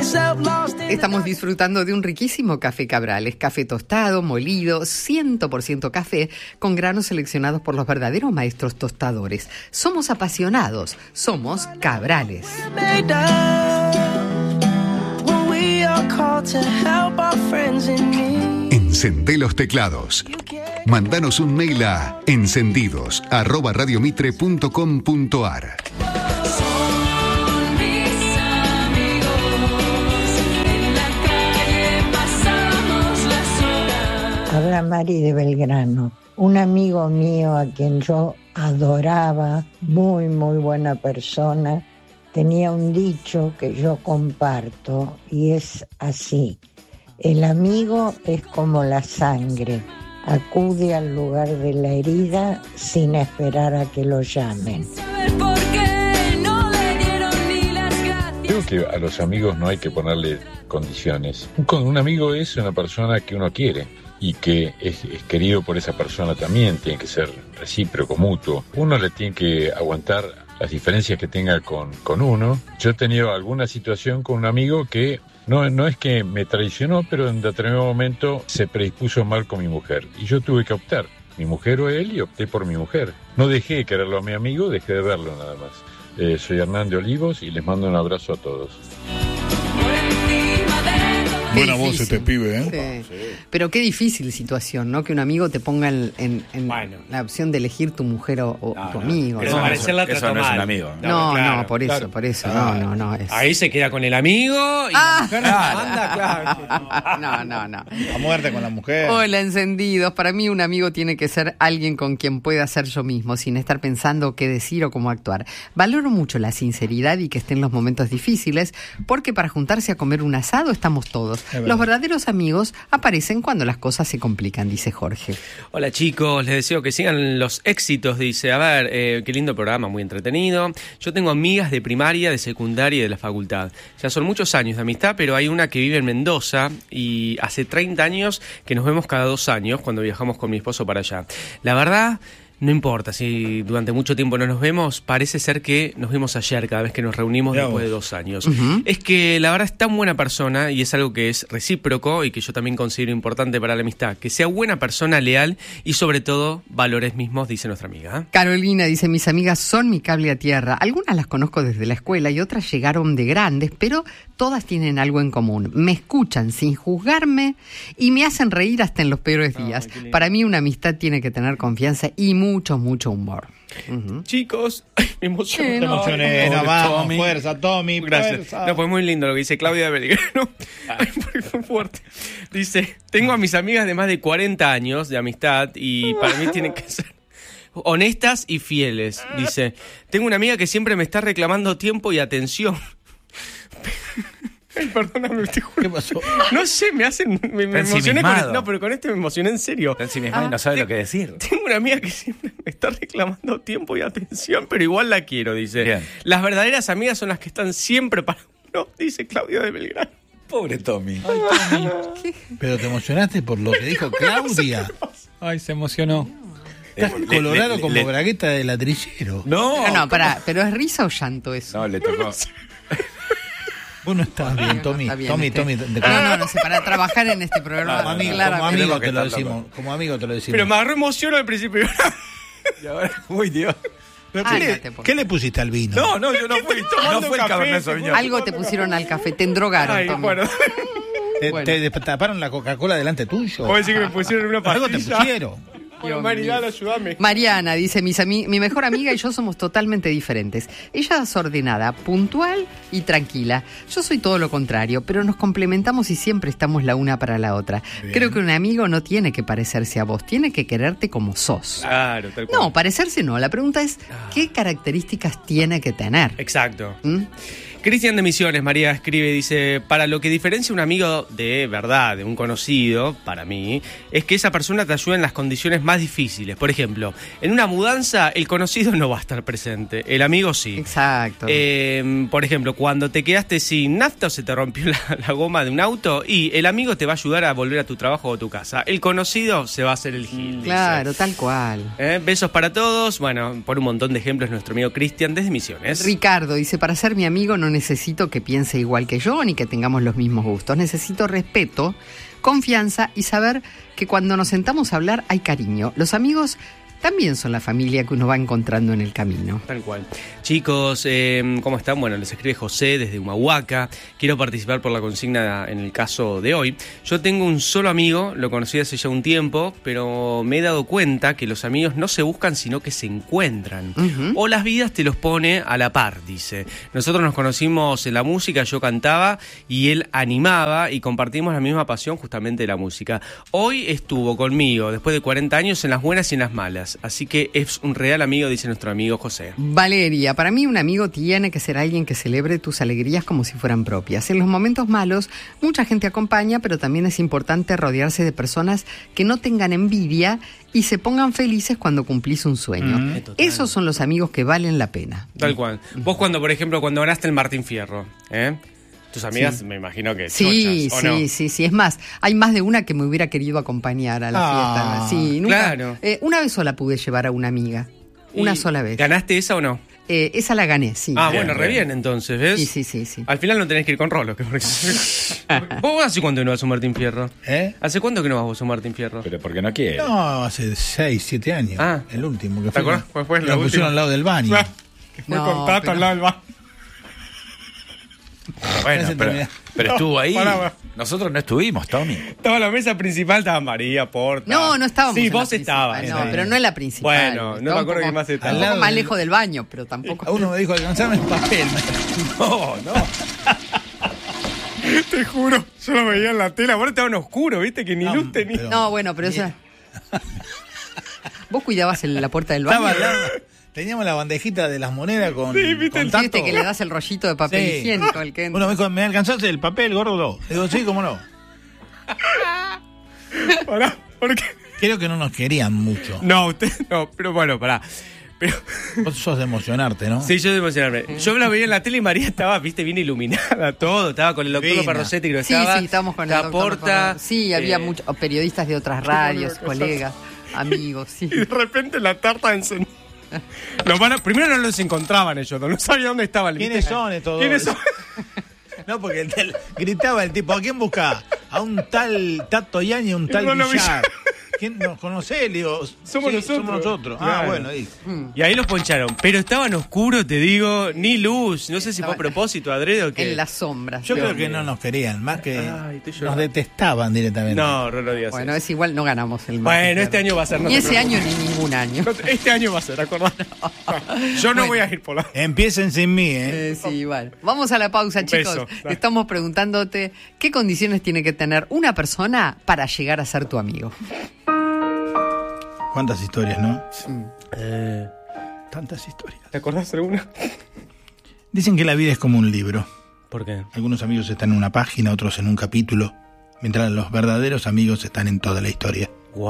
Estamos disfrutando de un riquísimo café Cabrales, café tostado, molido, 100% café, con granos seleccionados por los verdaderos maestros tostadores. Somos apasionados, somos Cabrales. Encendé los teclados. Mándanos un mail a encendidos@radiomitre.com.ar. Habla Mari de Belgrano. Un amigo mío a quien yo adoraba, muy buena persona, tenía un dicho que yo comparto y es así: el amigo es como la sangre, acude al lugar de la herida sin esperar a que lo llamen. Creo que a los amigos no hay que ponerle condiciones. Un amigo es una persona que uno quiere y que es querido por esa persona también, tiene que ser recíproco, mutuo. Uno le tiene que aguantar las diferencias que tenga con uno. Yo he tenido alguna situación con un amigo que no es que me traicionó, pero en determinado momento se predispuso mal con mi mujer. Y yo tuve que optar, mi mujer o él, y opté por mi mujer. No dejé de quererlo a mi amigo, dejé de verlo nada más. Soy Hernán de Olivos y les mando un abrazo a todos. Buena voz este pibe, ¿eh? Sí. Pero qué difícil situación, ¿no? Que un amigo te ponga en la opción de elegir tu mujer o tu amigo. Pero parecerla eso no es un amigo. No, por eso. No. Ahí se queda con el amigo y la mujer manda, claro. No. A muerte con la mujer. Hola, encendidos. Para mí un amigo tiene que ser alguien con quien pueda ser yo mismo, sin estar pensando qué decir o cómo actuar. Valoro mucho la sinceridad y que esté en los momentos difíciles, porque para juntarse a comer un asado estamos todos. Los verdaderos amigos aparecen cuando las cosas se complican, dice Jorge. Hola chicos, les deseo que sigan los éxitos, dice. A ver, qué lindo programa, muy entretenido. Yo tengo amigas de primaria, de secundaria y de la facultad. Ya son muchos años de amistad, pero hay una que vive en Mendoza y hace 30 años que nos vemos cada 2 años cuando viajamos con mi esposo para allá. La verdad, no importa si durante mucho tiempo no nos vemos, parece ser que nos vemos ayer cada vez que nos reunimos después de 2 años. Uh-huh. Es que la verdad es tan buena persona y es algo que es recíproco y que yo también considero importante para la amistad. Que sea buena persona, leal y sobre todo valores mismos, dice nuestra amiga. Carolina dice, mis amigas son mi cable a tierra. Algunas las conozco desde la escuela y otras llegaron de grandes, pero todas tienen algo en común. Me escuchan sin juzgarme y me hacen reír hasta en los peores días. Para mí una amistad tiene que tener confianza y mucho humor. Uh-huh. Chicos, me emocioné. Vamos, fuerza, Tommy. Gracias. Fuerza. No, pues muy lindo lo que dice Claudia de Belgrano. Ay, muy fuerte. Dice, tengo a mis amigas de más de 40 años de amistad y para mí tienen que ser honestas y fieles. Dice, tengo una amiga que siempre me está reclamando tiempo y atención. Ay, perdóname, te juro. ¿Qué pasó? No sé, me emocioné con no, pero con esto me emocioné en serio. Y no sabe lo que decir. Tengo una amiga que siempre me está reclamando tiempo y atención, pero igual la quiero, dice. Bien. Las verdaderas amigas son las que están siempre para uno, dice Claudia de Belgrano. Pobre Tommy. Ay, Tommy. Pero te emocionaste por lo que dijo Claudia. Ay, se emocionó. Estás colorado como bragueta de ladrillero. No, pero ¿es risa o llanto eso? No, le tocó. Vos no estás bien, Tommy. Tommy. No sé, para trabajar en este programa. Como amigo te lo decimos. Como amigo te lo decimos. Pero me agarró emoción al principio. Y ahora, uy, Dios. ¿Qué le pusiste al vino? No, yo no fui tomando fue el Cabernet Sauvignon. Algo te pusieron al café, te endrogaron, Ay, Tommy. bueno. ¿Te taparon la Coca-Cola delante tuyo? Puedo decir que me pusieron una pastilla. Algo te pusieron. Bueno, Maridal, ayúdame. Mariana dice, mi mejor amiga y yo somos totalmente diferentes. Ella es ordenada, puntual y tranquila. Yo soy todo lo contrario, pero nos complementamos y siempre estamos la una para la otra. Bien. Creo que un amigo no tiene que parecerse a vos, tiene que quererte como sos. Claro, tal cual. No, parecerse no. La pregunta es, ¿qué características tiene que tener? Exacto. Cristian de Misiones, María escribe, dice, para lo que diferencia un amigo de verdad, de un conocido, para mí, es que esa persona te ayuda en las condiciones más difíciles. Por ejemplo, en una mudanza, el conocido no va a estar presente, el amigo sí. Exacto. Por ejemplo, cuando te quedaste sin nafta o se te rompió la goma de un auto, y el amigo te va a ayudar a volver a tu trabajo o tu casa. El conocido se va a hacer el gil. Claro, dice. tal cual. Besos para todos. Bueno, por un montón de ejemplos, nuestro amigo Cristian desde Misiones. Ricardo dice, para ser mi amigo no necesito que piense igual que yo ni que tengamos los mismos gustos. Necesito respeto, confianza y saber que cuando nos sentamos a hablar hay cariño. Los amigos también son la familia que uno va encontrando en el camino. Tal cual. Chicos, ¿cómo están? Bueno, les escribe José desde Humahuaca. Quiero participar por la consigna en el caso de hoy. Yo tengo un solo amigo, lo conocí hace ya un tiempo, pero me he dado cuenta que los amigos no se buscan, sino que se encuentran. O las vidas te los pone a la par, dice. Nosotros nos conocimos en la música, yo cantaba y él animaba y compartimos la misma pasión justamente de la música. Hoy estuvo conmigo, después de 40 años, en las buenas y en las malas. Así que es un real amigo, dice nuestro amigo José. Valeria, para mí un amigo tiene que ser alguien que celebre tus alegrías como si fueran propias. En los momentos malos, mucha gente acompaña, pero también es importante rodearse de personas que no tengan envidia y se pongan felices cuando cumplís un sueño. Esos son los amigos que valen la pena. Tal cual. Vos cuando, por ejemplo, cuando ganaste el Martín Fierro, tus amigas, sí, me imagino que sí, chochas, ¿o no? sí. Es más, hay más de una que me hubiera querido acompañar a la fiesta. Sí, nunca. Claro. Una vez sola pude llevar a una amiga. Una sola vez. ¿Ganaste esa o no? Esa la gané, sí. Ah, bueno, re bien entonces, ¿ves? Sí. Al final no tenés que ir con Rolo. ¿Vos hace cuánto que no vas a un Martín Fierro? ¿Hace cuánto que no vas vos a un Martín Fierro? Pero porque no quiere. No, hace 6, 7 años. Ah. El último que ¿Te fue. acordás cuál fue la lo pusieron última? al lado del baño. Que fue con Tata al lado del baño. Bueno, pero estuvo ahí. Pará. Nosotros no estuvimos, Tommy. Estaba en la mesa principal, estaba María, Porta. No estábamos. Sí, en la vos estabas. principal. No, pero no en la principal. Bueno, no me acuerdo quién más estaba. Un Al lado poco más del- lejos del baño, pero tampoco. Uno me dijo, alcanzame el papel. No. Te juro, yo lo veía en la tele. Ahora estaba en oscuro, ¿viste? Que ni No, luz tenía. pero- No, bueno, pero eso. ¿Vos cuidabas la puerta del baño? Estaba al lado. Teníamos la bandejita de las monedas con, Sí, ¿viste? con Sí, tacto. Viste que le das el rollito de papel Sí. higiénico al que entra. Uno me dijo, ¿me alcanzaste el papel, gordo? Le digo, sí, cómo no. Pará, ¿por qué? Creo que no nos querían mucho. No, usted no, pero bueno, pará. Pero Vos sos de emocionarte, ¿no? sí, yo de emocionarme. Yo la veía en la tele y María estaba, viste, bien iluminada, todo. Estaba con el doctor Divina. Perrosetti, creo que Sí, estaba. estábamos con el la doctor Porta. Fernández. Sí, había muchos periodistas de otras radios, colegas, amigos, sí. Y de repente la tarta encendida. Primero no los encontraban ellos, no sabía dónde estaban. ¿Quiénes son estos dos? ¿Quiénes son? No, porque gritaba el tipo, ¿a quién busca? A un tal Tato Yañez y un tal Bueno, Villar. ¿Quién nos conoce? Le digo, Somos nosotros. Somos nosotros. Ah, Claro. bueno, dijo. Y ahí los poncharon. Pero estaban oscuros, te digo, ni luz. No sé si fue a propósito, adrede o qué. En las sombras. Yo Dios creo que mío. no nos querían, más que Ay, estoy llorando. nos detestaban directamente. No, Rolo Díaz. Bueno, es igual, no ganamos el Bueno, Martín este Fierro. año va a ser. no Ni te ese preocupes. año ni ningún año. Este año va a ser, acordate. Yo no voy a ir por la. Empiecen sin mí, ¿eh? Sí, vale. Vamos a la pausa, Un chicos. beso. Dale. Estamos preguntándote qué condiciones tiene que tener una persona para llegar a ser tu amigo. ¿Cuántas historias, no? Tantas historias. ¿Te acordás de alguna? Dicen que la vida es como un libro. ¿Por qué? Algunos amigos están en una página, otros en un capítulo, mientras los verdaderos amigos están en toda la historia.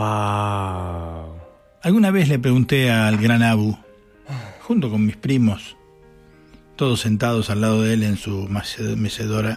Wow. Alguna vez le pregunté al gran Abu, junto con mis primos, todos sentados al lado de él en su mecedora,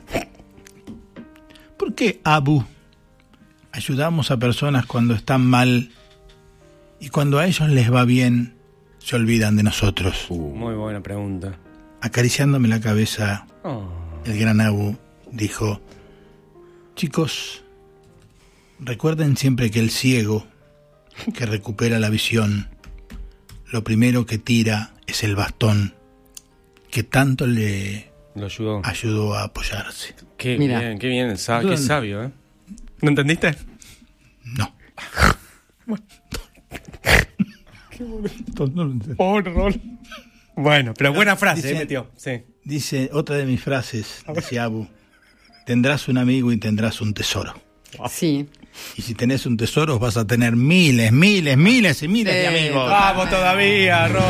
¿por qué, Abu, ayudamos a personas cuando están mal y cuando a ellos les va bien se olvidan de nosotros? Muy buena pregunta. Acariciándome la cabeza, Oh. el gran Abu dijo, chicos, recuerden siempre que el ciego que recupera la visión, lo primero que tira es el bastón que tanto le Lo ayudó. ayudó a apoyarse. Qué Mira. bien, qué bien. Qué sabio, ¿eh? ¿No entendiste? No. No lo entiendo. Pobre rol. Bueno, pero buena frase, Dice- metió. Sí. Dice otra de mis frases, decía Abu, tendrás un amigo y tendrás un tesoro. Sí. Y si tenés un tesoro vas a tener miles, miles, miles y miles de Sí, amigos. Vamos todavía, Rolo.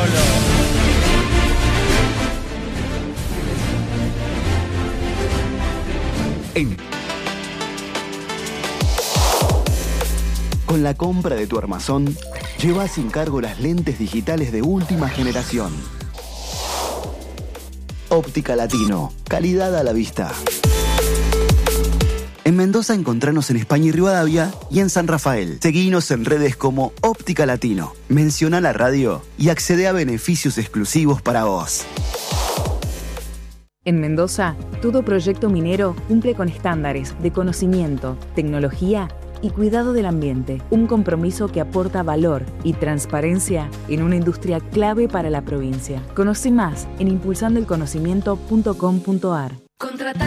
Con la compra de tu armazón, lleva sin cargo las lentes digitales de última generación. Óptica Latino, calidad a la vista. En Mendoza encontranos en España y Rivadavia y en San Rafael. Seguinos en redes como Óptica Latino. Menciona la radio y accede a beneficios exclusivos para vos. En Mendoza, todo proyecto minero cumple con estándares de conocimiento, tecnología y cuidado del ambiente. Un compromiso que aporta valor y transparencia en una industria clave para la provincia. Conoce más en impulsandoelconocimiento.com.ar.